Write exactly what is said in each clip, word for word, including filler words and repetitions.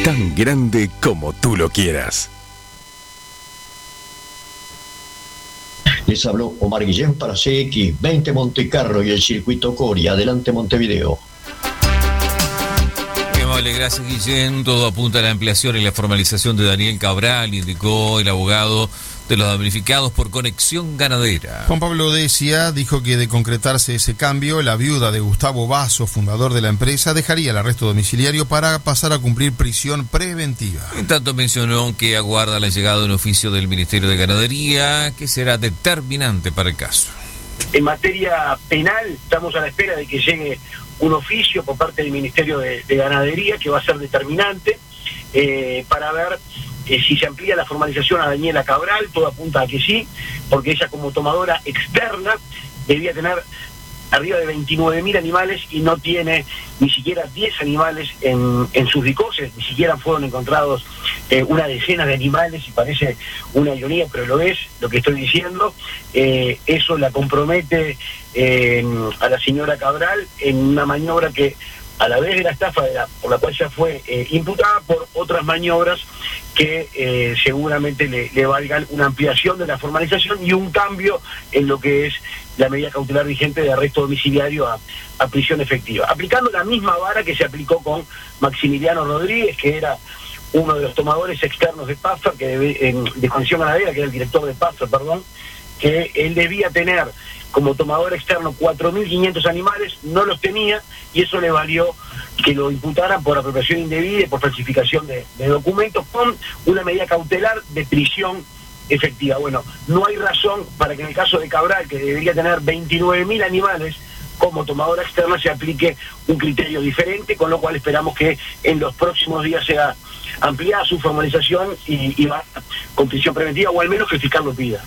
tan grande como tú lo quieras. Les habló Omar Guillén para C X veinte Montecarlo y el circuito Coria. Adelante, Montevideo. Vale, gracias, Guillén. Todo apunta a la ampliación y la formalización de Daniel Cabral, indicó el abogado de los damnificados por Conexión Ganadera. Juan Pablo Decia dijo que de concretarse ese cambio, la viuda de Gustavo Basso, fundador de la empresa, dejaría el arresto domiciliario para pasar a cumplir prisión preventiva. En tanto mencionó que aguarda la llegada de un oficio del Ministerio de Ganadería que será determinante para el caso. En materia penal estamos a la espera de que llegue un oficio por parte del Ministerio de, de Ganadería que va a ser determinante eh, para ver eh, si se amplía la formalización a Daniela Cabral. Todo apunta a que sí, porque ella como tomadora externa debía tener arriba de veintinueve mil animales y no tiene ni siquiera diez animales en, en sus dicoses, ni siquiera fueron encontrados eh, una decena de animales, y parece una ironía, pero lo es, lo que estoy diciendo. Eh, eso la compromete eh, a la señora Cabral en una maniobra que, a la vez de la estafa de la, por la cual ya fue eh, imputada, por otras maniobras que eh, seguramente le, le valgan una ampliación de la formalización y un cambio en lo que es la medida cautelar vigente de arresto domiciliario a, a prisión efectiva, aplicando la misma vara que se aplicó con Maximiliano Rodríguez, que era uno de los tomadores externos de Pastor, que debe, en, de Conexión Ganadera, que era el director de Pastor, perdón, que él debía tener como tomador externo cuatro mil quinientos animales, no los tenía, y eso le valió que lo imputaran por apropiación indebida y por falsificación de, de documentos, con una medida cautelar de prisión efectiva. Bueno, no hay razón para que en el caso de Cabral, que debería tener veintinueve mil animales como tomadora externa, se aplique un criterio diferente, con lo cual esperamos que en los próximos días sea ampliada su formalización y, y va con prisión preventiva, o al menos que el fiscal lo pida.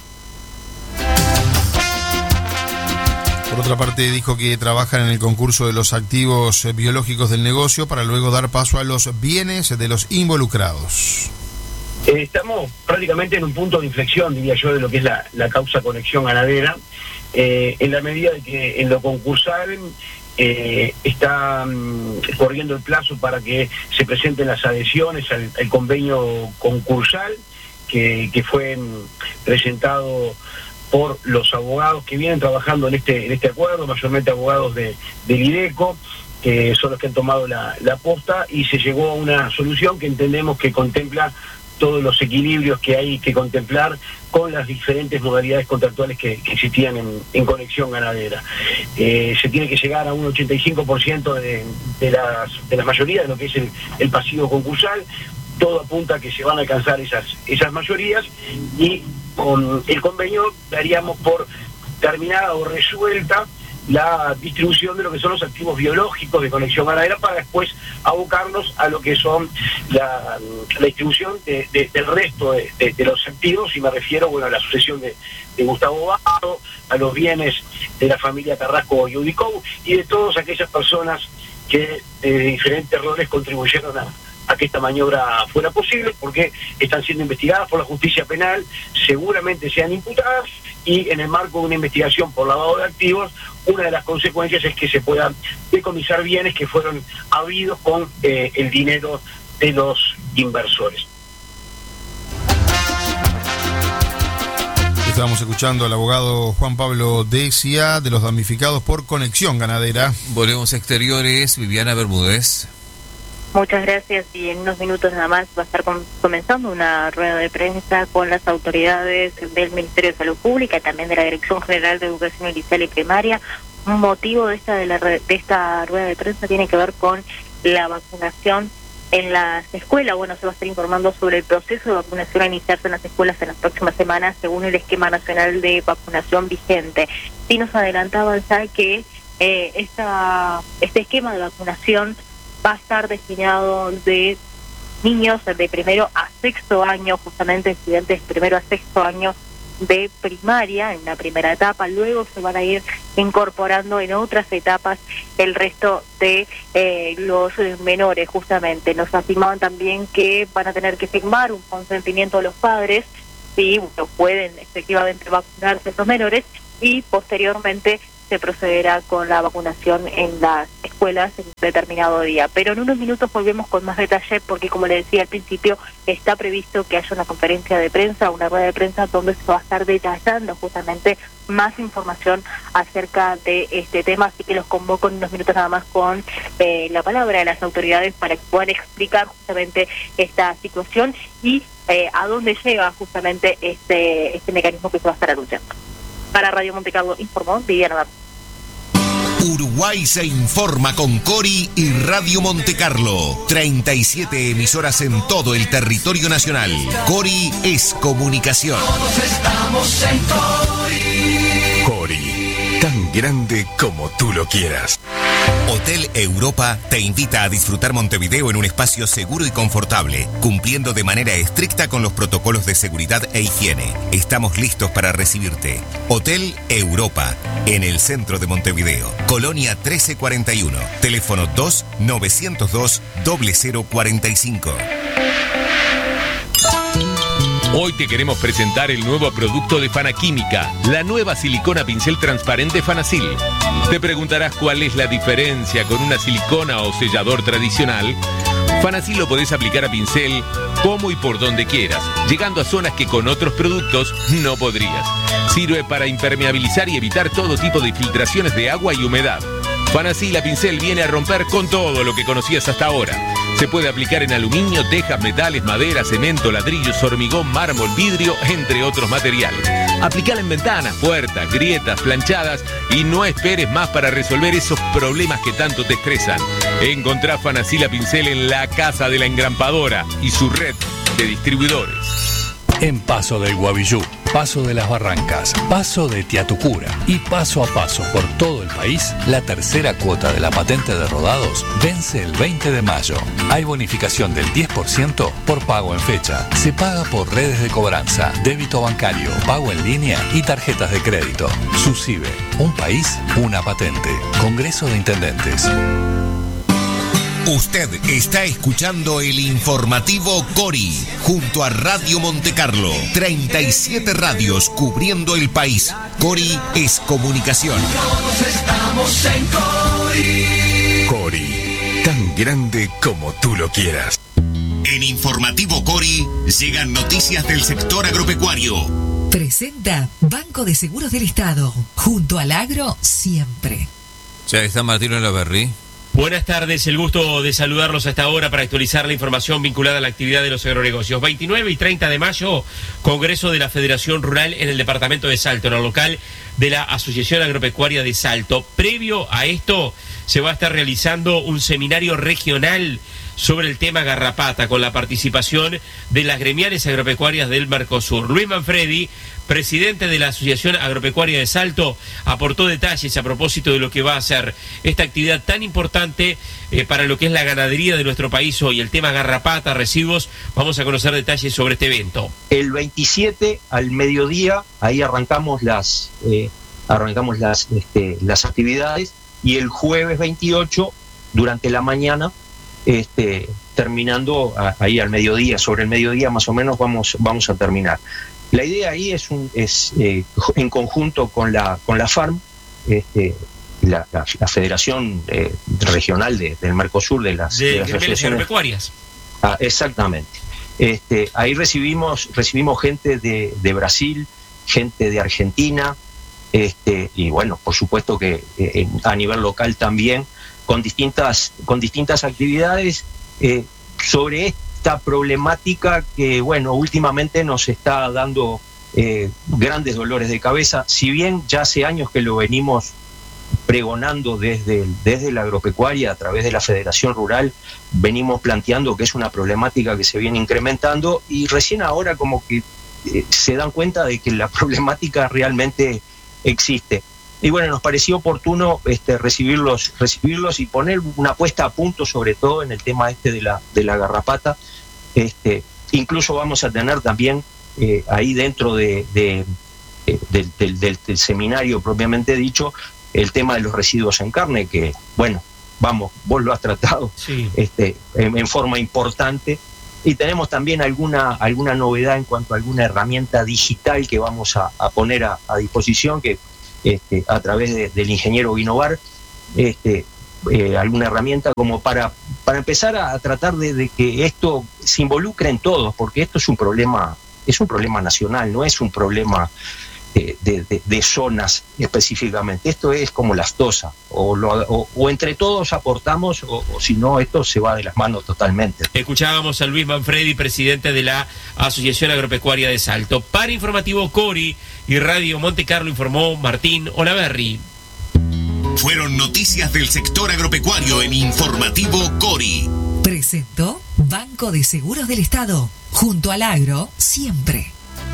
Por otra parte, dijo que trabajan en el concurso de los activos biológicos del negocio para luego dar paso a los bienes de los involucrados. Eh, estamos prácticamente en un punto de inflexión, diría yo, de lo que es la, la causa Conexión Ganadera, eh, en la medida de que en lo concursal eh, está um, corriendo el plazo para que se presenten las adhesiones al, al convenio concursal que, que fue um, presentado por los abogados que vienen trabajando en este en este acuerdo, mayormente abogados de, del IDECO, que son los que han tomado la, la posta, y se llegó a una solución que entendemos que contempla todos los equilibrios que hay que contemplar con las diferentes modalidades contractuales que, que existían en, en Conexión Ganadera. Eh, se tiene que llegar a un ochenta y cinco por ciento de, de, las, de la mayoría de lo que es el, el pasivo concursal. Todo apunta a que se van a alcanzar esas, esas mayorías, y con el convenio daríamos por terminada o resuelta la distribución de lo que son los activos biológicos de Conexión Ganadera, para después abocarnos a lo que son la, la distribución de, de, del resto de, de, de los activos, y me refiero, bueno, a la sucesión de, de Gustavo Basso, a los bienes de la familia Carrasco y Udicou, y de todas aquellas personas que de diferentes roles contribuyeron a a que esta maniobra fuera posible, porque están siendo investigadas por la justicia penal, seguramente sean imputadas, y en el marco de una investigación por lavado de activos, una de las consecuencias es que se puedan decomisar bienes que fueron habidos con eh, el dinero de los inversores. Estamos escuchando al abogado Juan Pablo Decia, de los damnificados por Conexión Ganadera. Volvemos a exteriores, Viviana Bermúdez. Muchas gracias, y en unos minutos nada más va a estar com- comenzando una rueda de prensa con las autoridades del Ministerio de Salud Pública y también de la Dirección General de Educación Inicial y Primaria. Un motivo de esta, de, la re- de esta rueda de prensa tiene que ver con la vacunación en las escuelas. Bueno, se va a estar informando sobre el proceso de vacunación a iniciarse en las escuelas en las próximas semanas según el esquema nacional de vacunación vigente. Sí nos adelantaban ya que eh, esta, este esquema de vacunación va a estar destinado de niños de primero a sexto año, justamente estudiantes de primero a sexto año de primaria en la primera etapa. Luego se van a ir incorporando en otras etapas el resto de eh, los menores. Justamente nos afirmaban también que van a tener que firmar un consentimiento de los padres si bueno, pueden efectivamente vacunarse estos menores, y posteriormente se procederá con la vacunación en las escuelas en determinado día. Pero en unos minutos volvemos con más detalle porque, como le decía al principio, está previsto que haya una conferencia de prensa, una rueda de prensa donde se va a estar detallando justamente más información acerca de este tema, así que los convoco en unos minutos nada más con eh, la palabra de las autoridades para que puedan explicar justamente esta situación y eh, a dónde llega justamente este, este mecanismo que se va a estar anunciando. Para Radio Monte Carlo informó Viviana Barros. Uruguay se informa con Cori y Radio Monte Carlo. treinta y siete emisoras en todo el territorio nacional. Cori es comunicación. Todos estamos en Cori. Cori, tan grande como tú lo quieras. Hotel Europa te invita a disfrutar Montevideo en un espacio seguro y confortable, cumpliendo de manera estricta con los protocolos de seguridad e higiene. Estamos listos para recibirte. Hotel Europa, en el centro de Montevideo. Colonia trece cuarenta y uno. Teléfono dos novecientos dos cero cero cuarenta y cinco. Hoy te queremos presentar el nuevo producto de Fanaquímica, la nueva silicona pincel transparente Fanasil. Te preguntarás cuál es la diferencia con una silicona o sellador tradicional. Fanasil lo podés aplicar a pincel como y por donde quieras, llegando a zonas que con otros productos no podrías. Sirve para impermeabilizar y evitar todo tipo de filtraciones de agua y humedad. Fanasil a pincel viene a romper con todo lo que conocías hasta ahora. Se puede aplicar en aluminio, tejas, metales, madera, cemento, ladrillos, hormigón, mármol, vidrio, entre otros materiales. Aplicala en ventanas, puertas, grietas, planchadas y no esperes más para resolver esos problemas que tanto te estresan. Encontrá Fanasil a pincel en la Casa de la Engrampadora y su red de distribuidores. En Paso del Guavillú, Paso de las Barrancas, Paso de Tiatucura y paso a paso por todo el país, la tercera cuota de la patente de rodados vence el veinte de mayo. Hay bonificación del diez por ciento por pago en fecha. Se paga por redes de cobranza, débito bancario, pago en línea y tarjetas de crédito. SUSIBE, un país, una patente. Congreso de Intendentes. Usted está escuchando el informativo Cori, junto a Radio Monte Carlo. treinta y siete radios cubriendo el país. Cori es comunicación. Todos estamos en Cori. Cori, tan grande como tú lo quieras. En Informativo Cori llegan noticias del sector agropecuario. Presenta Banco de Seguros del Estado. Junto al agro, siempre. Ya está Martín Olaverri. Buenas tardes, el gusto de saludarlos a esta hora para actualizar la información vinculada a la actividad de los agronegocios. veintinueve y treinta de mayo, Congreso de la Federación Rural en el departamento de Salto, en el local de la Asociación Agropecuaria de Salto. Previo a esto, se va a estar realizando un seminario regional sobre el tema garrapata, con la participación de las gremiales agropecuarias del Mercosur. Luis Manfredi, presidente de la Asociación Agropecuaria de Salto, aportó detalles a propósito de lo que va a ser esta actividad tan importante eh, para lo que es la ganadería de nuestro país hoy, el tema garrapata, residuos. Vamos a conocer detalles sobre este evento. El veintisiete al mediodía, ahí arrancamos las eh, arrancamos las, este, las actividades, y el jueves veintiocho, durante la mañana, Este, terminando a, ahí al mediodía, sobre el mediodía más o menos vamos, vamos a terminar. La idea ahí es, un, es eh, en conjunto con la, con la FARM, este, la, la, la Federación eh, Regional de, del Mercosur, de las, de, de las asociaciones agropecuarias. Ah, exactamente. Este, ahí recibimos, recibimos gente de, de Brasil, gente de Argentina, este, y bueno, por supuesto que eh, a nivel local también, con distintas, con distintas actividades eh, sobre esta problemática que, bueno, últimamente nos está dando eh, grandes dolores de cabeza. Si bien ya hace años que lo venimos pregonando desde, desde la agropecuaria, a través de la Federación Rural, venimos planteando que es una problemática que se viene incrementando, y recién ahora como que eh, se dan cuenta de que la problemática realmente existe. Y bueno, nos pareció oportuno este, recibirlos, recibirlos y poner una puesta a punto, sobre todo en el tema este de la, de la garrapata. Este, incluso vamos a tener también eh, ahí dentro de, de, de, de, del, del, del seminario propiamente dicho, el tema de los residuos en carne, que bueno, vamos, vos lo has tratado sí. este, en, en forma importante. Y tenemos también alguna, alguna novedad en cuanto a alguna herramienta digital que vamos a, a poner a, a disposición, que este, a través de, del ingeniero Guinovar, este, eh, alguna herramienta como para, para empezar a, a tratar de, de que esto se involucre en todos, porque esto es un problema, es un problema nacional, no es un problema de, de, de, de zonas específicamente. Esto es como la aftosa, o, lo, o, o entre todos aportamos, o, o si no, esto se va de las manos totalmente. Escuchábamos a Luis Manfredi, presidente de la Asociación Agropecuaria de Salto. Para Informativo Cori y Radio Monte Carlo informó Martín Olaverri. Fueron noticias del sector agropecuario en Informativo Cori. Presentó Banco de Seguros del Estado. Junto al agro, siempre.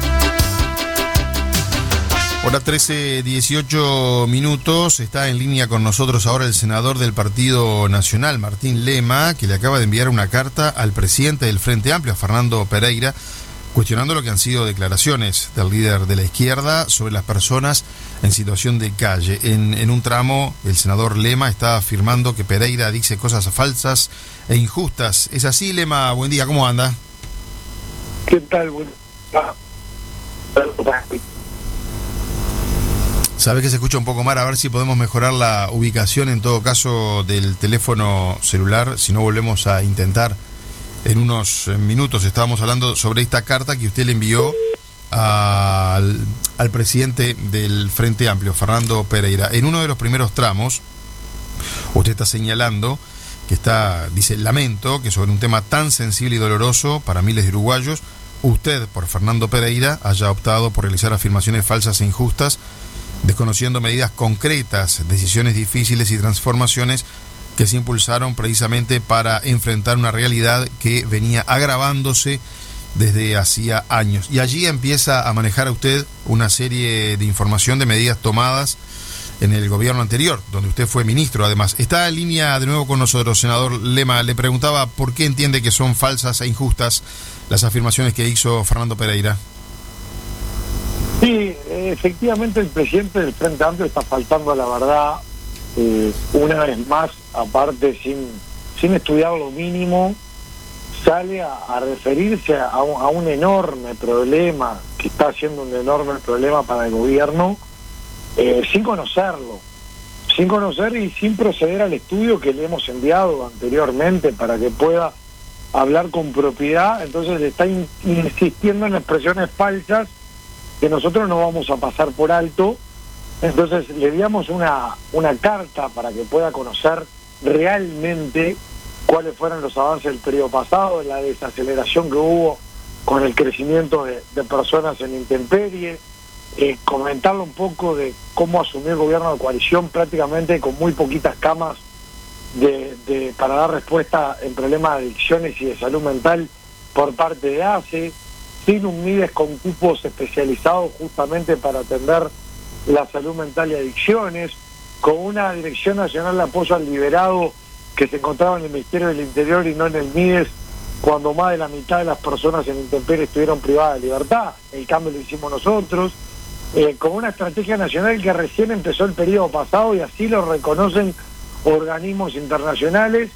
Hora trece, dieciocho minutos. Está en línea con nosotros ahora el senador del Partido Nacional, Martín Lema, que le acaba de enviar una carta al presidente del Frente Amplio, a Fernando Pereira, cuestionando lo que han sido declaraciones del líder de la izquierda sobre las personas en situación de calle. En, en un tramo, el senador Lema está afirmando que Pereira dice cosas falsas e injustas. ¿Es así, Lema? Buen día, ¿cómo anda? ¿Qué tal? Buen... Sabes que se escucha un poco mal, a ver si podemos mejorar la ubicación en todo caso del teléfono celular, si no volvemos a intentar en unos minutos. Estábamos hablando sobre esta carta que usted le envió al, al presidente del Frente Amplio, Fernando Pereira. En uno de los primeros tramos, usted está señalando que está, dice, lamento que sobre un tema tan sensible y doloroso para miles de uruguayos, usted, por Fernando Pereira, haya optado por realizar afirmaciones falsas e injustas, desconociendo medidas concretas, decisiones difíciles y transformaciones que se impulsaron precisamente para enfrentar una realidad que venía agravándose desde hacía años. Y allí empieza a manejar a usted una serie de información de medidas tomadas en el gobierno anterior, donde usted fue ministro. Además, está en línea de nuevo con nosotros, senador Lema. Le preguntaba por qué entiende que son falsas e injustas las afirmaciones que hizo Fernando Pereira. Sí, efectivamente el presidente del Frente Amplio está faltando a la verdad, eh, una vez más, aparte sin, sin estudiar lo mínimo, sale a, a referirse a un, a un enorme problema, que está siendo un enorme problema para el gobierno, eh, sin conocerlo, sin conocer y sin proceder al estudio que le hemos enviado anteriormente para que pueda hablar con propiedad. Entonces está in, insistiendo en expresiones falsas que nosotros no vamos a pasar por alto. Entonces le enviamos una, una carta para que pueda conocer realmente cuáles fueron los avances del periodo pasado, la desaceleración que hubo con el crecimiento de, de personas en intemperie, eh, comentarle un poco de cómo asumió el gobierno de coalición prácticamente con muy poquitas camas de, de, para dar respuesta en problemas de adicciones y de salud mental por parte de A C E, sin un MIDES con cupos especializados justamente para atender la salud mental y adicciones, con una Dirección Nacional de Apoyo al Liberado que se encontraba en el Ministerio del Interior y no en el MIDES, cuando más de la mitad de las personas en intemperie estuvieron privadas de libertad. El cambio lo hicimos nosotros, eh, con una estrategia nacional que recién empezó el periodo pasado y así lo reconocen organismos internacionales.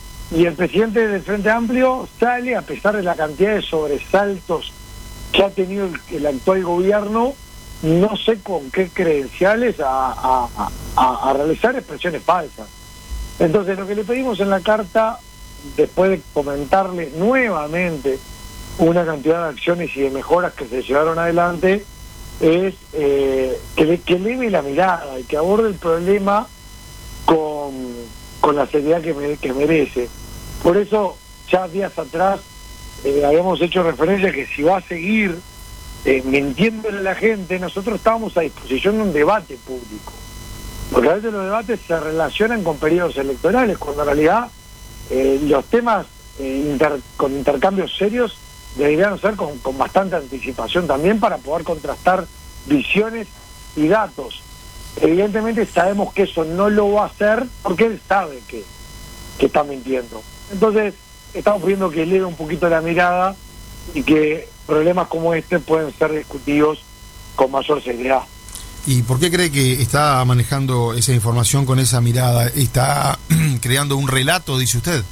Y el presidente del Frente Amplio sale, a pesar de la cantidad de sobresaltos que ha tenido el, el actual gobierno, no sé con qué credenciales, a, a, a, a realizar expresiones falsas. Entonces lo que le pedimos en la carta, después de comentarle nuevamente una cantidad de acciones y de mejoras que se llevaron adelante, es eh, que, le, que eleve la mirada y que aborde el problema con, con la seriedad que, me, que merece. Por eso, ya días atrás, eh, habíamos hecho referencia a que si va a seguir eh, mintiéndole a la gente, nosotros estábamos a disposición de un debate público. Porque a veces los debates se relacionan con periodos electorales, cuando en realidad eh, los temas eh, inter, con intercambios serios deberían ser con, con bastante anticipación también para poder contrastar visiones y datos. Evidentemente sabemos que eso no lo va a hacer porque él sabe que, que está mintiendo. Entonces estamos pidiendo que eleve un poquito la mirada y que problemas como este pueden ser discutidos con mayor seriedad. ¿Y por qué cree que está manejando esa información con esa mirada? ¿Está creando un relato, dice usted?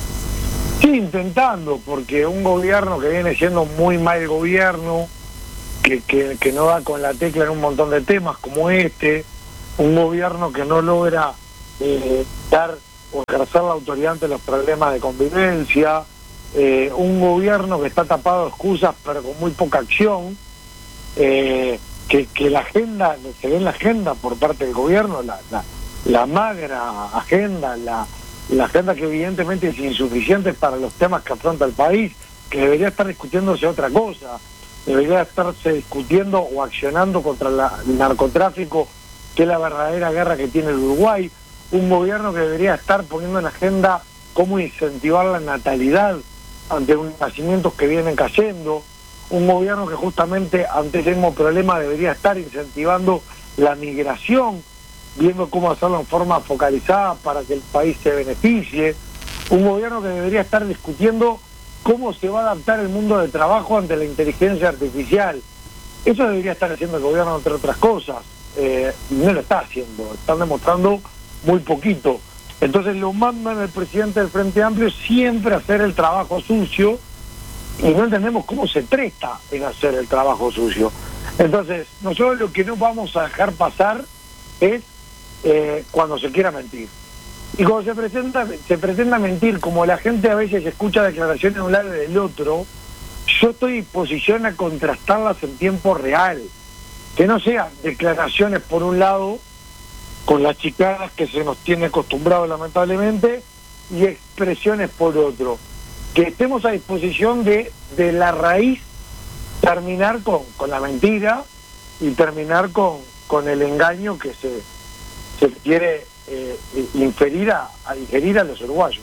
Sí, intentando, porque un gobierno que viene siendo muy mal gobierno, que, que, que no da con la tecla en un montón de temas como este, un gobierno que no logra eh, dar o ejercer la autoridad ante los problemas de convivencia, eh, un gobierno que está tapado de excusas pero con muy poca acción, eh, que, que la agenda, se ve en la agenda por parte del gobierno, la, la, la magra agenda, la, la agenda que evidentemente es insuficiente para los temas que afronta el país, que debería estar discutiéndose otra cosa, debería estarse discutiendo o accionando contra la, el narcotráfico, que es la verdadera guerra que tiene el Uruguay, un gobierno que debería estar poniendo en agenda cómo incentivar la natalidad ante unos nacimientos que vienen cayendo, un gobierno que justamente ante ese mismo problema debería estar incentivando la migración, viendo cómo hacerlo en forma focalizada para que el país se beneficie, un gobierno que debería estar discutiendo cómo se va a adaptar el mundo de trabajo ante la inteligencia artificial. Eso debería estar haciendo el gobierno, entre otras cosas, eh, y no lo está haciendo, están demostrando muy poquito. Entonces lo mandan el presidente del Frente Amplio siempre a hacer el trabajo sucio, y no entendemos cómo se presta en hacer el trabajo sucio. Entonces, nosotros lo que no vamos a dejar pasar es eh, cuando se quiera mentir. Y cuando se presenta, se pretenda mentir, como la gente a veces escucha declaraciones de un lado y del otro, yo estoy en disposición a contrastarlas en tiempo real. Que no sean declaraciones por un lado, con las chicadas que se nos tiene acostumbrado lamentablemente, y expresiones por otro. Que estemos a disposición de, de la raíz terminar con, con la mentira y terminar con, con el engaño que se, se quiere eh, inferir a, a digerir a los uruguayos.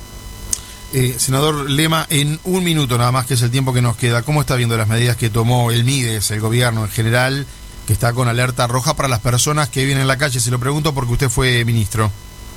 Eh, senador Lema, en un minuto nada más, que es el tiempo que nos queda, ¿cómo está viendo las medidas que tomó el MIDES, el gobierno en general, que está con alerta roja para las personas que viven en la calle? Se lo pregunto porque usted fue ministro.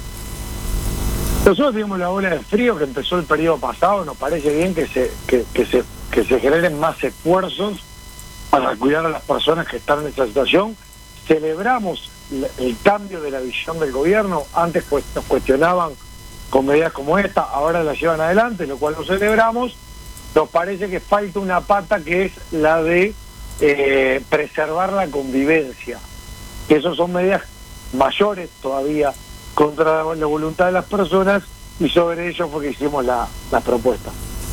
Nosotros tenemos la ola de frío que empezó el periodo pasado, nos parece bien que se, que, que se, que se generen más esfuerzos para cuidar a las personas que están en esta situación. Celebramos el cambio de la visión del gobierno, antes pues nos cuestionaban con medidas como esta, ahora las llevan adelante, lo cual lo celebramos. Nos parece que falta una pata, que es la de eh, preservar la convivencia, que esas son medidas mayores todavía contra la voluntad de las personas, y sobre ello fue que hicimos la, la propuesta.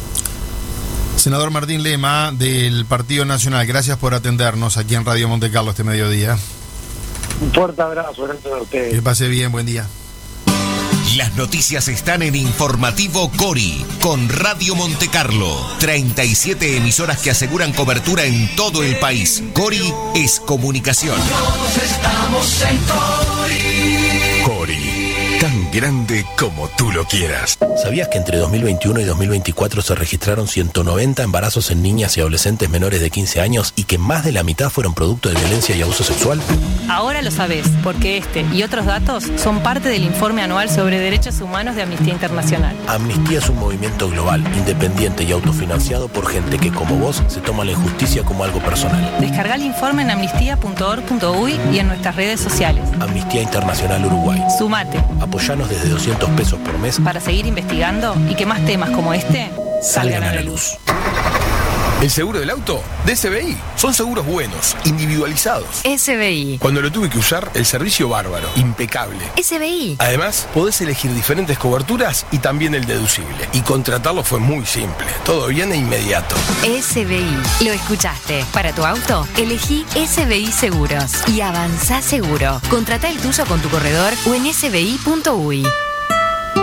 Senador Martín Lema, del Partido Nacional, gracias por atendernos aquí en Radio Monte Carlo este mediodía. Un fuerte abrazo, gracias a ustedes. Que pase bien, buen día. Las noticias están en Informativo Cori, con Radio Monte Carlo. treinta y siete emisoras que aseguran cobertura en todo el país. Cori es comunicación. Todos estamos en Cori. Cori, tan grande como tú lo quieras. ¿Sabías que entre dos mil veintiuno y dos mil veinticuatro se registraron ciento noventa embarazos en niñas y adolescentes menores de quince años y que más de la mitad fueron producto de violencia y abuso sexual? Ahora lo sabés, porque este y otros datos son parte del informe anual sobre derechos humanos de Amnistía Internacional. Amnistía es un movimiento global, independiente y autofinanciado por gente que, como vos, se toma la injusticia como algo personal. Descargá el informe en amnistía punto org punto uy y en nuestras redes sociales. Amnistía Internacional Uruguay. Sumate. Apoyanos desde doscientos pesos por mes para seguir investigando y que más temas como este salgan, salgan a la luz. El seguro del auto de S B I. Son seguros buenos, individualizados. S B I. Cuando lo tuve que usar, el servicio bárbaro, impecable. S B I. Además, podés elegir diferentes coberturas y también el deducible. Y contratarlo fue muy simple. Todo bien e inmediato. S B I. Lo escuchaste. Para tu auto, elegí S B I Seguros. Y avanzá seguro. Contratá el tuyo con tu corredor o en S B I punto uy.